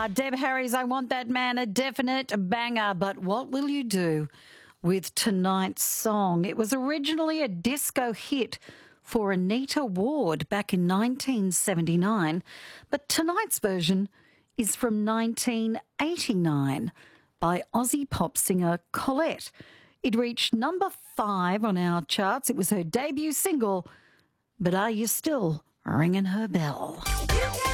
Deb Harry's I Want That Man, a definite banger. But what will you do with tonight's song? It was originally a disco hit for Anita Ward back in 1979, but tonight's version is from 1989 by Aussie pop singer Colette. It reached number 5 on our charts. It was her debut single, but are you still ringing her bell?